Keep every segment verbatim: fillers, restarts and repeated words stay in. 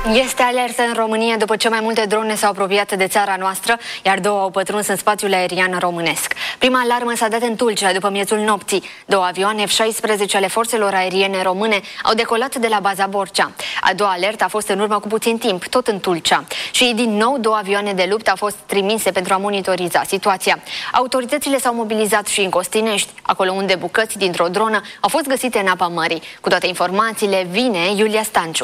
Este alertă în România după ce mai multe drone s-au apropiat de țara noastră, iar două au pătruns în spațiul aerian românesc. Prima alarmă s-a dat în Tulcea după miezul nopții. Două avioane F șaisprezece ale forțelor aeriene române au decolat de la baza Borcea. A doua alertă a fost în urmă cu puțin timp, tot în Tulcea. Și din nou două avioane de luptă au fost trimise pentru a monitoriza situația. Autoritățile s-au mobilizat și în Costinești, acolo unde bucăți dintr-o dronă au fost găsite în apa mării. Cu toate informațiile vine Iulia Stanciu.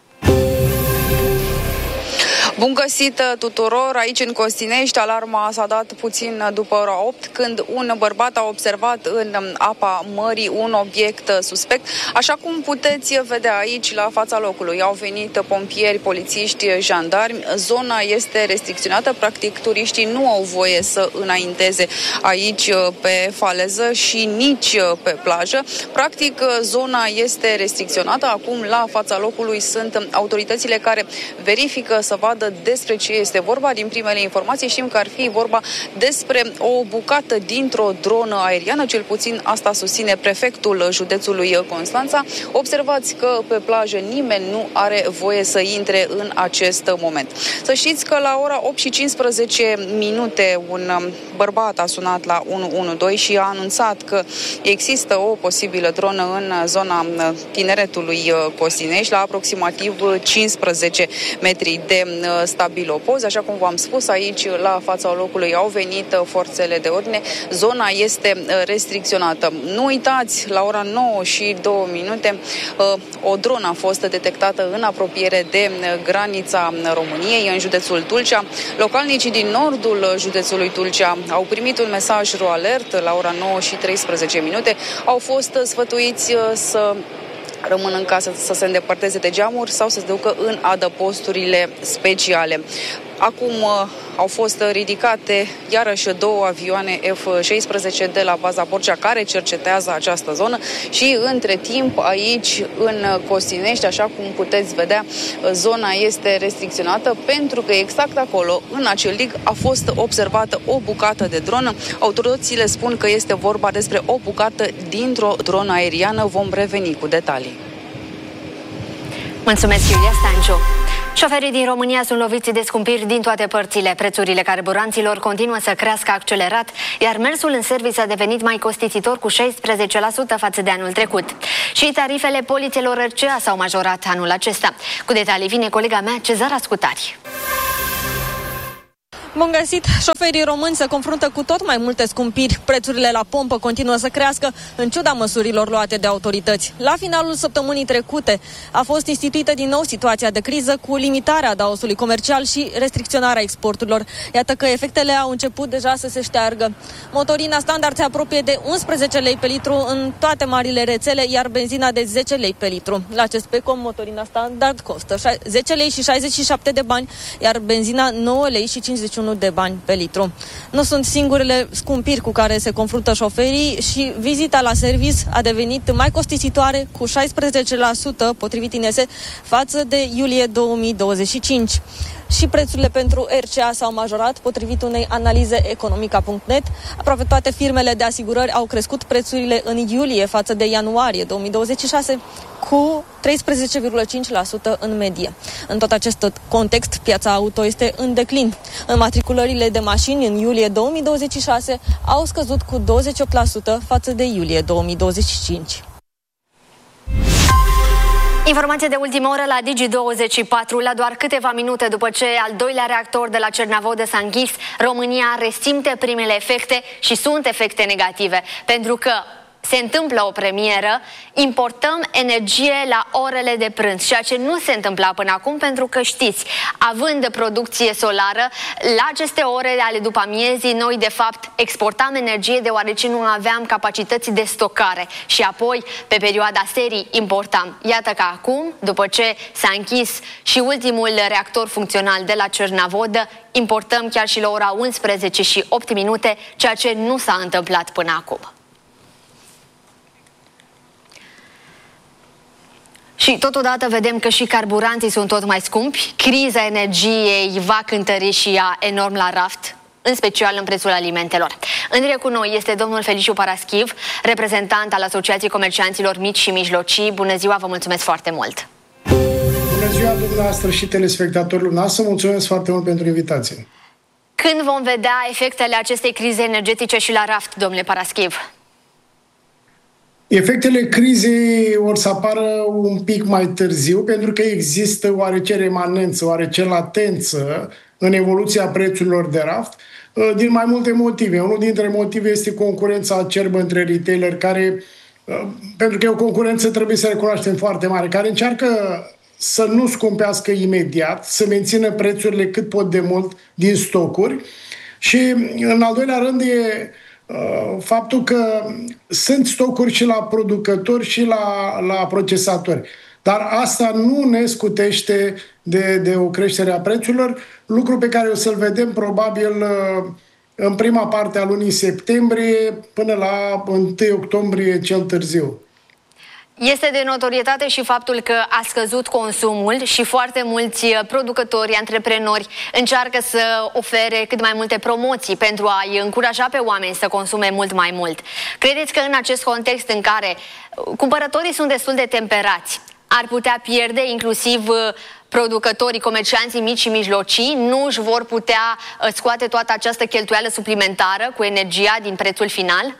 Bun găsit tuturor! Aici în Costinești, alarma s-a dat puțin după ora opt, când un bărbat a observat în apa mării un obiect suspect. Așa cum puteți vedea aici, la fața locului, au venit pompieri, polițiști, jandarmi. Zona este restricționată, practic turiștii nu au voie să înainteze aici pe faleză și nici pe plajă. Practic, zona este restricționată. Acum, la fața locului, sunt autoritățile care verifică să vadă despre ce este vorba. Din primele informații știm că ar fi vorba despre o bucată dintr-o dronă aeriană, cel puțin asta susține prefectul județului Constanța. Observați că pe plajă nimeni nu are voie să intre în acest moment. Să știți că la ora opt și cincisprezece minute un bărbat a sunat la unu unu doi și a anunțat că există o posibilă dronă în zona Tineretului Costinești, la aproximativ cincisprezece metri de stabilopozi. Așa cum v-am spus, aici la fața locului au venit forțele de ordine. Zona este restricționată. Nu uitați, la ora nouă și două minute o dronă a fost detectată în apropiere de granița României, în județul Tulcea. Localnicii din nordul județului Tulcea au primit un mesaj RoAlert la ora nouă și treisprezece minute. Au fost sfătuiți să rămân în casă, să se îndepărteze de geamuri sau să se ducă în adăposturile speciale. Acum uh, au fost ridicate iarăși două avioane F șaisprezece de la baza Borcea care cercetează această zonă și între timp aici în Costinești, așa cum puteți vedea, zona este restricționată pentru că exact acolo, în acel dig, a fost observată o bucată de dronă. Autoritățile spun că este vorba despre o bucată dintr-o dronă aeriană. Vom reveni cu detalii. Mulțumesc, Iulia Stanciu. Șoferii din România sunt loviți de scumpiri din toate părțile. Prețurile carburanților continuă să crească accelerat, iar mersul în serviciu a devenit mai costisitor cu șaisprezece la sută față de anul trecut. Și tarifele polițelor R C A s-au majorat anul acesta. Cu detalii vine colega mea, Cezara Scutari. Bun găsit! Șoferii români se confruntă cu tot mai multe scumpiri. Prețurile la pompă continuă să crească, în ciuda măsurilor luate de autorități. La finalul săptămânii trecute a fost instituită din nou situația de criză cu limitarea adaosului comercial și restricționarea exporturilor. Iată că efectele au început deja să se șteargă. Motorina standard se apropie de unsprezece lei pe litru în toate marile rețele, iar benzina de zece lei pe litru. La Cespecom, motorina standard costă zece lei și șaizeci și șapte de bani, iar benzina nouă lei și cincizeci și unu de bani pe litru. Nu sunt singurele scumpiri cu care se confruntă șoferii și vizita la serviciu a devenit mai costisitoare cu șaisprezece la sută potrivit I N S față de iulie două mii douăzeci și cinci. Și prețurile pentru R C A s-au majorat potrivit unei analize economica punct net. Aproape toate firmele de asigurări au crescut prețurile în iulie față de ianuarie două mii douăzeci și șase cu treisprezece virgulă cinci la sută în medie. În tot acest context, piața auto este în declin. Înmatriculările de mașini în iulie două mii douăzeci și șase au scăzut cu douăzeci și opt la sută față de iulie două mii douăzeci și cinci. Informație de ultimă oră la Digi douăzeci și patru. La doar câteva minute după ce al doilea reactor de la Cernavodă s-a închis, România resimte primele efecte și sunt efecte negative. Pentru că se întâmplă o premieră, importăm energie la orele de prânz, ceea ce nu se întâmpla până acum, pentru că știți, având producție solară, la aceste ore ale după amiezii, noi de fapt exportam energie deoarece nu aveam capacități de stocare și apoi pe perioada serii importam. Iată că acum, după ce s-a închis și ultimul reactor funcțional de la Cernavodă, importăm chiar și la ora unsprezece și opt minute, ceea ce nu s-a întâmplat până acum. Și totodată vedem că și carburanții sunt tot mai scumpi. Criza energiei va cântări și ea enorm la raft, în special în prețul alimentelor. În direct cu noi este domnul Feliciu Paraschiv, reprezentant al Asociației Comercianților Mici și Mijlocii. Bună ziua, vă mulțumesc foarte mult! Bună ziua dumneavoastră și telespectatorilor noastre, mulțumesc foarte mult pentru invitație. Când vom vedea efectele acestei crize energetice și la raft, domnule Paraschiv? Efectele crizei or să apară un pic mai târziu, pentru că există oarece remanență, oarece latență în evoluția prețurilor de raft, din mai multe motive. Unul dintre motive este concurența acerbă între retaileri, care, pentru că e o concurență, trebuie să recunoaștem, foarte mare, care încearcă să nu scumpească imediat, să mențină prețurile cât pot de mult din stocuri. Și, în al doilea rând, e faptul că sunt stocuri și la producători și la, la procesatori. Dar asta nu ne scutește de, de o creștere a prețurilor, lucru pe care o să-l vedem probabil în prima parte a lunii septembrie până la întâi octombrie cel târziu. Este de notorietate și faptul că a scăzut consumul și foarte mulți producători, antreprenori încearcă să ofere cât mai multe promoții pentru a-i încuraja pe oameni să consume mult mai mult. Credeți că în acest context în care cumpărătorii sunt destul de temperați, ar putea pierde inclusiv producătorii, comercianții mici și mijlocii, nu își vor putea scoate toată această cheltuială suplimentară cu energia din prețul final?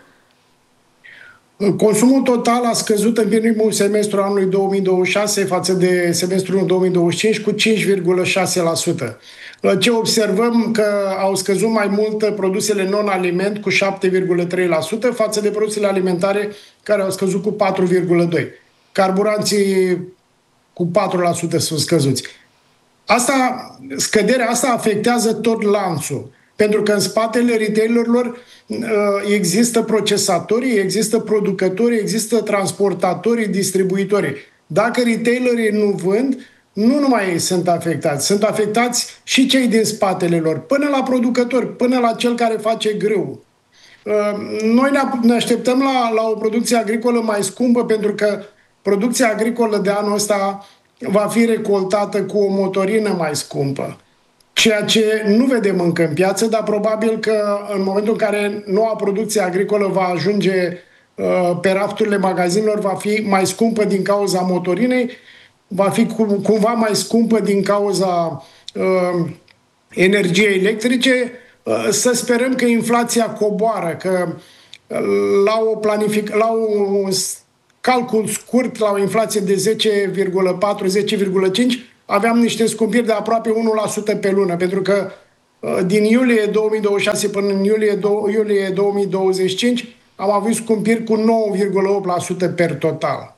Consumul total a scăzut în primul semestru anului două mii douăzeci și șase față de semestrul două mii douăzeci și cinci cu cinci virgulă șase la sută. Ce observăm că au scăzut mai mult produsele non-aliment cu șapte virgulă trei la sută față de produsele alimentare care au scăzut cu patru virgulă doi la sută. Carburanții cu patru la sută sunt scăzuți. Asta, scăderea asta afectează tot lanțul. Pentru că în spatele retailerilor există procesatorii, există producătorii, există transportatorii, distribuitorii. Dacă retailerii nu vând, nu numai ei sunt afectați, sunt afectați și cei din spatele lor, până la producători, până la cel care face grâu. Noi ne așteptăm la, la o producție agricolă mai scumpă, pentru că producția agricolă de anul ăsta va fi recoltată cu o motorină mai scumpă. Ceea ce nu vedem încă în piață, dar probabil că în momentul în care noua producție agricolă va ajunge uh, pe rafturile magazinelor, va fi mai scumpă din cauza motorinei, va fi cum, cumva mai scumpă din cauza uh, energiei electrice. Uh, să sperăm că inflația coboară, că uh, la, o planific- la un calcul scurt, la o inflație de zece virgulă patru - zece virgulă cinci, aveam niște scumpiri de aproape unu la sută pe lună, pentru că din iulie două mii douăzeci și șase până în iulie, iulie două mii douăzeci și cinci am avut scumpiri cu nouă virgulă opt la sută per total.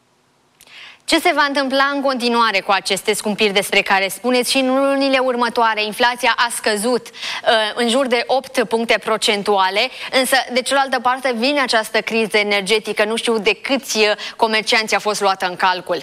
Ce se va întâmpla în continuare cu aceste scumpiri despre care spuneți și în lunile următoare? Inflația a scăzut uh, în jur de opt puncte procentuale, însă de cealaltă parte vine această criză energetică. Nu știu de câți comercianți a fost luată în calcul.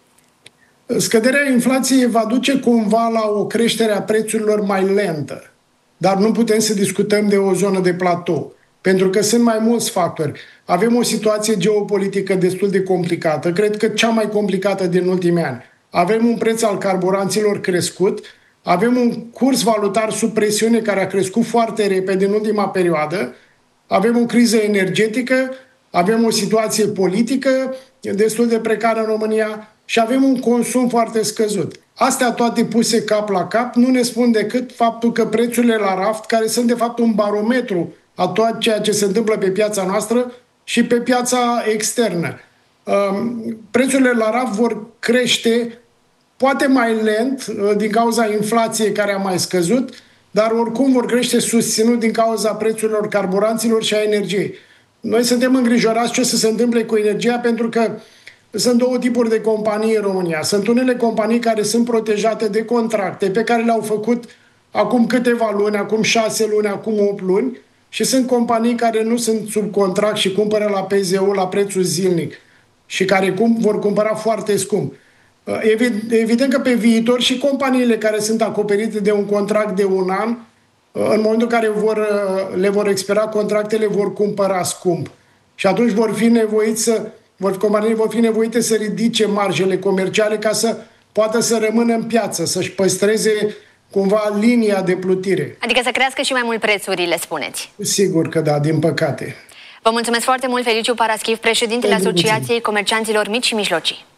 Scăderea inflației va duce cumva la o creștere a prețurilor mai lentă, dar nu putem să discutăm de o zonă de platou, pentru că sunt mai mulți factori. Avem o situație geopolitică destul de complicată, cred că cea mai complicată din ultimii ani. Avem un preț al carburanților crescut, avem un curs valutar sub presiune care a crescut foarte repede în ultima perioadă, avem o criză energetică, avem o situație politică destul de precară în România și avem un consum foarte scăzut. Astea toate puse cap la cap nu ne spun decât faptul că prețurile la raft, care sunt de fapt un barometru a tot ceea ce se întâmplă pe piața noastră și pe piața externă, prețurile la raft vor crește poate mai lent din cauza inflației care a mai scăzut, dar oricum vor crește susținut din cauza prețurilor carburanților și a energiei. Noi suntem îngrijorați ce o să se întâmple cu energia, pentru că sunt două tipuri de companii în România. Sunt unele companii care sunt protejate de contracte pe care le-au făcut acum câteva luni, acum șase luni, acum opt luni, și sunt companii care nu sunt sub contract și cumpără la P Z U la prețul zilnic și care cum vor cumpăra foarte scump. Evident că pe viitor și companiile care sunt acoperite de un contract de un an, în momentul în care vor, le vor expira contractele, vor cumpăra scump. Și atunci vor fi nevoiți să vor, companiile vor fi nevoite să ridice marjele comerciale ca să poată să rămână în piață, să-și păstreze cumva linia de plutire. Adică să crească și mai mult prețurile, spuneți. Sigur că da, din păcate. Vă mulțumesc foarte mult, Feliciu Paraschiv, președintele Asociației Comercianților Mici și Mijlocii.